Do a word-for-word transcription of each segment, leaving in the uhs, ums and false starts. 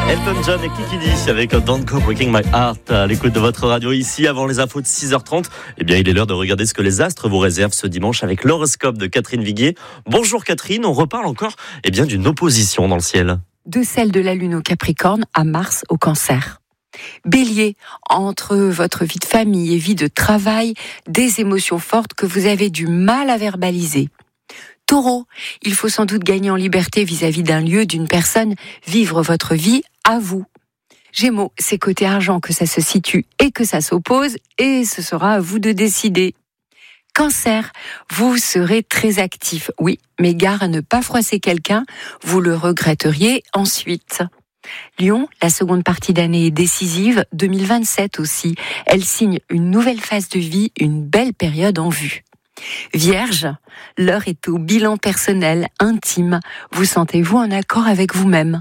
Elton John et Kiki D avec Don't Go Breaking My Heart à l'écoute de votre radio ici avant les infos de six heures trente. Eh bien, il est l'heure de regarder ce que les astres vous réservent ce dimanche avec l'horoscope de Catherine Viguier. Bonjour Catherine, on reparle encore eh bien, d'une opposition dans le ciel. De celle de la Lune au Capricorne à Mars au Cancer. Bélier, entre votre vie de famille et vie de travail, des émotions fortes que vous avez du mal à verbaliser. Taureau, il faut sans doute gagner en liberté vis-à-vis d'un lieu, d'une personne, vivre votre vie à vous. Gémeaux, c'est côté argent que ça se situe et que ça s'oppose, et ce sera à vous de décider. Cancer, vous serez très actif, oui, mais gare à ne pas froisser quelqu'un, vous le regretteriez ensuite. Lion, la seconde partie d'année est décisive, deux mille vingt-sept aussi. Elle signe une nouvelle phase de vie, une belle période en vue. Vierge, l'heure est au bilan personnel, intime. Vous sentez-vous en accord avec vous-même.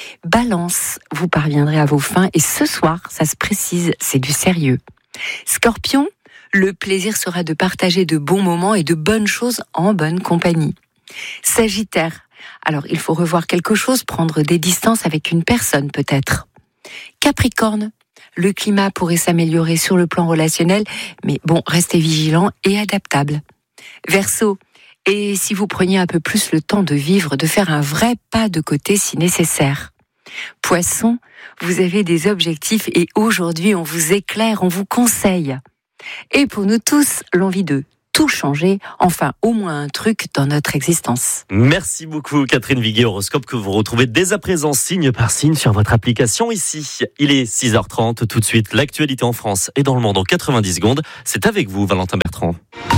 Balance, vous parviendrez à vos fins et ce soir, ça se précise, c'est du sérieux. Scorpion, le plaisir sera de partager de bons moments et de bonnes choses en bonne compagnie. Sagittaire, alors il faut revoir quelque chose, prendre des distances avec une personne peut-être. Capricorne, le climat pourrait s'améliorer sur le plan relationnel, mais bon, restez vigilant et adaptable. Verseau, et si vous preniez un peu plus le temps de vivre, de faire un vrai pas de côté si nécessaire. Poisson, vous avez des objectifs et aujourd'hui on vous éclaire, on vous conseille. Et pour nous tous, l'envie de tout changer, enfin au moins un truc dans notre existence. Merci beaucoup Catherine Viguier, horoscope que vous retrouvez dès à présent signe par signe sur votre application ici. Il est six heures trente, tout de suite l'actualité en France et dans le monde en quatre-vingt-dix secondes. C'est avec vous Valentin Bertrand.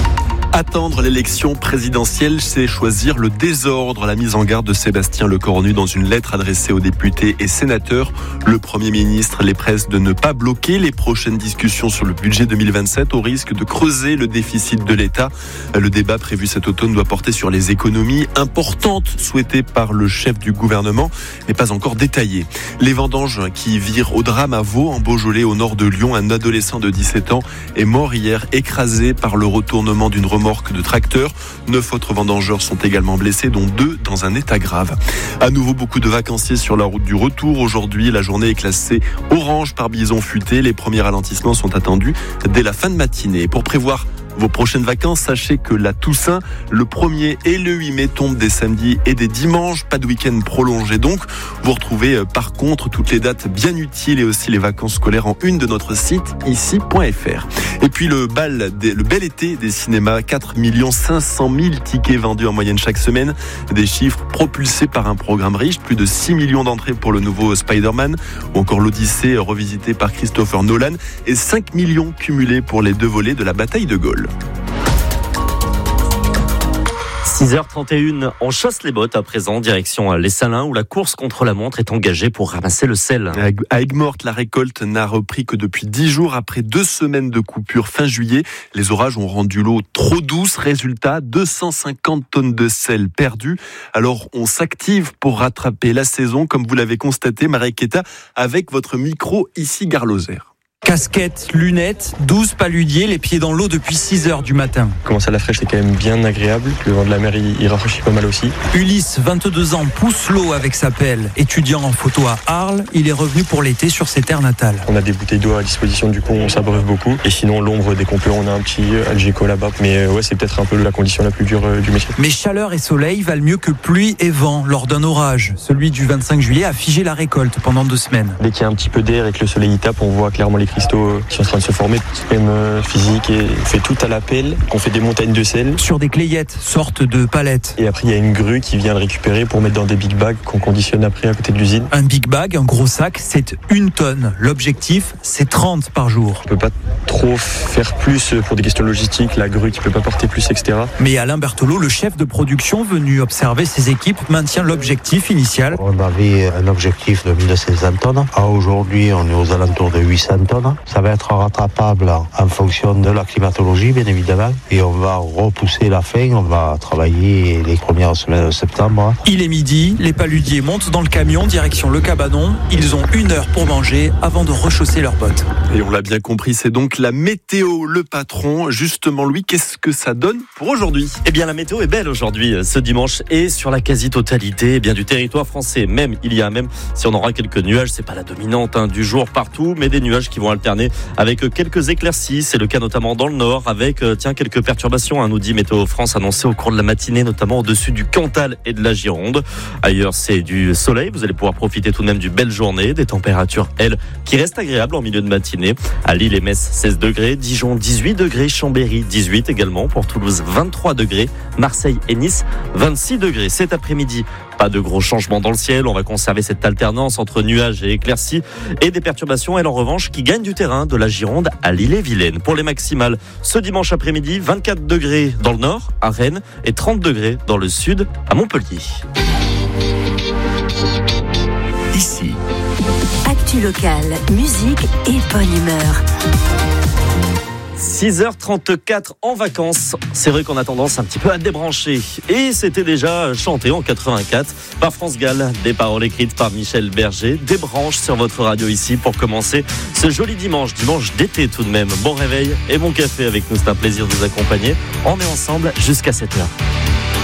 Attendre l'élection présidentielle, c'est choisir le désordre. La mise en garde de Sébastien Lecornu dans une lettre adressée aux députés et sénateurs. Le Premier ministre les presse de ne pas bloquer les prochaines discussions sur le budget deux mille vingt-sept au risque de creuser le déficit de l'État. Le débat prévu cet automne doit porter sur les économies importantes souhaitées par le chef du gouvernement, mais pas encore détaillées. Les vendanges qui virent au drame à Vaux, en Beaujolais, au nord de Lyon. Un adolescent de dix-sept ans est mort hier, écrasé par le retournement d'une remorque de tracteur. Neuf autres vendangeurs sont également blessés, dont deux dans un état grave. À nouveau, beaucoup de vacanciers sur la route du retour. Aujourd'hui, la journée est classée orange par bison futé. Les premiers ralentissements sont attendus dès la fin de matinée. Pour prévoir vos prochaines vacances, sachez que la Toussaint, le premier et le huit mai tombent des samedis et des dimanches. Pas de week-end prolongé donc. Vous retrouvez par contre toutes les dates bien utiles et aussi les vacances scolaires en une de notre site ici point f r. Et puis le bal, des, le bel été des cinémas, quatre millions cinq cent mille tickets vendus en moyenne chaque semaine. Des chiffres propulsés par un programme riche, plus de six millions d'entrées pour le nouveau Spider-Man ou encore l'Odyssée revisité par Christopher Nolan et cinq millions cumulés pour les deux volets de la bataille de Gaulle. six heures trente et une, on chausse les bottes à présent, direction Les Salins où la course contre la montre est engagée pour ramasser le sel. À Aigues-Mortes, la récolte n'a repris que depuis dix jours après deux semaines de coupure fin juillet. Les orages ont rendu l'eau trop douce. Résultat, deux cent cinquante tonnes de sel perdues. Alors on s'active pour rattraper la saison, comme vous l'avez constaté, Marie Keta, avec votre micro ici Gare Lozère. Casquette, lunettes, douze paludiers, les pieds dans l'eau depuis six heures du matin. Commencer à la fraîche, c'est quand même bien agréable. Le vent de la mer, il, il rafraîchit pas mal aussi. Ulysse, vingt-deux ans, pousse l'eau avec sa pelle. Étudiant en photo à Arles, il est revenu pour l'été sur ses terres natales. On a des bouteilles d'eau à disposition, du coup on s'abreuve beaucoup. Et sinon, l'ombre des qu'on peut, on a un petit Algeco là-bas. Mais ouais, c'est peut-être un peu la condition la plus dure euh, du métier. Mais chaleur et soleil valent mieux que pluie et vent lors d'un orage. Celui du vingt-cinq juillet a figé la récolte pendant deux semaines. Dès qu'il y a un petit peu d'air et que le soleil y tape, on voit clairement les cristaux qui sont en train de se former, c'est quand même physique et on fait tout à la pelle, on fait des montagnes de sel. Sur des clayettes, sorte de palettes. Et après il y a une grue qui vient le récupérer pour mettre dans des big bags qu'on conditionne après à côté de l'usine. Un big bag, un gros sac, c'est une tonne. L'objectif, c'est trente par jour. On peut pas trop faire plus pour des questions logistiques, la grue qui peut pas porter plus, et cetera. Mais Alain Berthelot, le chef de production venu observer ses équipes, maintient l'objectif initial. On avait un objectif de mille cinq cents tonnes. À aujourd'hui, on est aux alentours de huit cents tonnes. problème. Ça va être rattrapable en fonction de la climatologie, bien évidemment. Et on va repousser la fin. On va travailler les premières semaines de septembre. Il est midi, les paludiers montent dans le camion, direction le cabanon. Ils ont une heure pour manger avant de rechausser leurs bottes. Et on l'a bien compris, c'est donc la météo, le patron. Justement, Louis, qu'est-ce que ça donne pour aujourd'hui ? Eh bien, la météo est belle aujourd'hui, ce dimanche, et sur la quasi-totalité eh bien, du territoire français. Même, il y a même, si on aura quelques nuages, c'est pas la dominante hein, du jour partout, mais des nuages qui vont alterner avec quelques éclaircies. C'est le cas notamment dans le nord, avec tiens quelques perturbations, hein, nous dit Météo France, annoncées au cours de la matinée, notamment au-dessus du Cantal et de la Gironde. Ailleurs, c'est du soleil. Vous allez pouvoir profiter tout de même d'une belle journée, des températures, elles, qui restent agréables en milieu de matinée. À Lille et Metz, seize degrés, Dijon, dix-huit degrés, Chambéry, dix-huit également, pour Toulouse, vingt-trois degrés, Marseille et Nice, vingt-six degrés. Cet après-midi, pas de gros changements dans le ciel. On va conserver cette alternance entre nuages et éclaircies et des perturbations, elles en revanche, qui gagnent du terrain de la Gironde à l'Ille-et-Vilaine. Pour les maximales, ce dimanche après-midi, vingt-quatre degrés dans le nord, à Rennes, et trente degrés dans le sud, à Montpellier. Ici. Actu locale, musique et bonne humeur. six heures trente-quatre en vacances. C'est vrai qu'on a tendance un petit peu à débrancher. Et c'était déjà chanté en quatre-vingt-quatre par France Gall. Des paroles écrites par Michel Berger. Des branches sur votre radio ici pour commencer ce joli dimanche. Dimanche d'été tout de même. Bon réveil et bon café avec nous. C'est un plaisir de vous accompagner. On est ensemble jusqu'à sept heures.